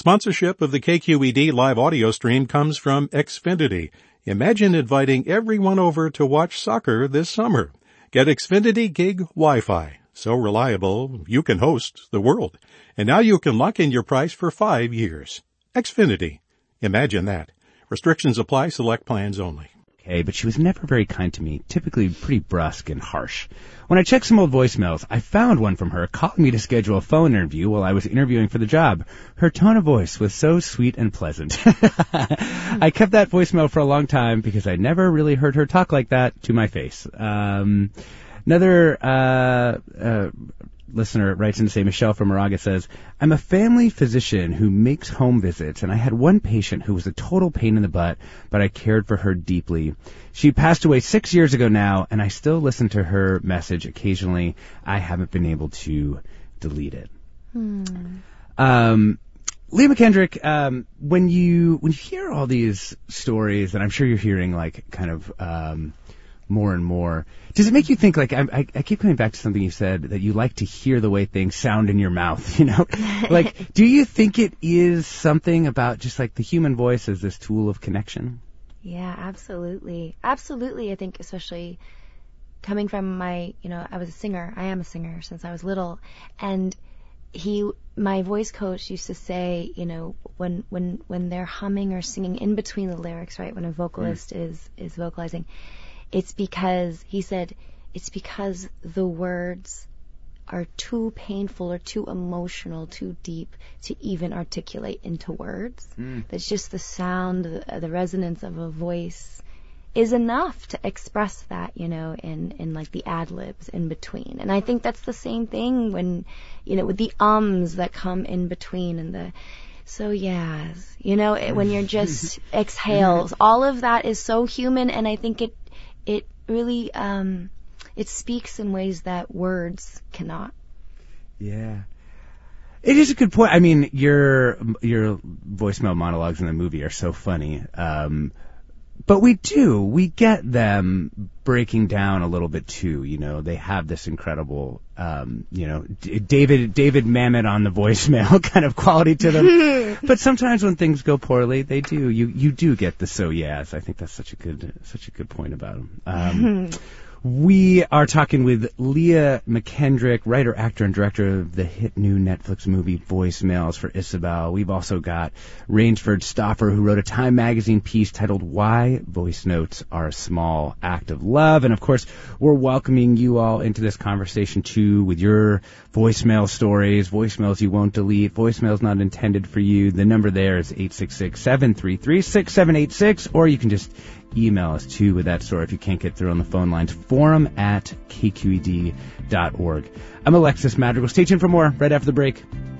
Sponsorship of the KQED live audio stream comes from Xfinity. Imagine inviting everyone over to watch soccer this summer. Get Xfinity Gig Wi-Fi. So reliable, you can host the world. And now you can lock in your price for 5 years. Xfinity. Imagine that. Restrictions apply. Select plans only. Okay, but she was never very kind to me, typically pretty brusque and harsh. When I checked some old voicemails, I found one from her calling me to schedule a phone interview while I was interviewing for the job. Her tone of voice was so sweet and pleasant. I kept that voicemail for a long time because I never really heard her talk like that to my face. Another listener writes in to say, Michelle from Moraga says, I'm a family physician who makes home visits, and I had one patient who was a total pain in the butt, but I cared for her deeply. She passed away 6 years ago now, and I still listen to her message occasionally. I haven't been able to delete it. Leah McKendrick, when you hear all these stories, and I'm sure you're hearing like kind of more and more, does it make you think, like, I keep coming back to something you said, that you like to hear the way things sound in your mouth, you know? Like, do you think it is something about just like the human voice as this tool of connection? Yeah, absolutely. Absolutely. I think especially coming from my, I was a singer. I am a singer since I was little. And my voice coach used to say, when they're humming or singing in between the lyrics, right, when a vocalist is vocalizing, it's because the words are too painful or too emotional, too deep to even articulate into words. That's just the sound, the resonance of a voice is enough to express that, in like the ad-libs in between. And I think that's the same thing when, with the ums that come in between and the... So yes, when you're just exhales, all of that is so human, and I think it really it speaks in ways that words cannot. Yeah. It is a good point. I mean, your voicemail monologues in the movie are so funny. But we get them breaking down a little bit too, they have this incredible, David Mamet on the voicemail kind of quality to them. But sometimes when things go poorly, they do. You do get the so yes. I think that's such a good point about them. We are talking with Leah McKendrick, writer, actor, and director of the hit new Netflix movie Voicemails for Isabel. We've also got Rainsford Stoffer, who wrote a Time magazine piece titled Why Voice Notes Are a Small Act of Love. And, of course, we're welcoming you all into this conversation, too, with your voicemail stories, voicemails you won't delete, voicemails not intended for you. The number there is 866-733-6786, or you can just email us, too, with that story if you can't get through on the phone lines. forum@kqed.org. I'm Alexis Madrigal. Stay tuned for more right after the break.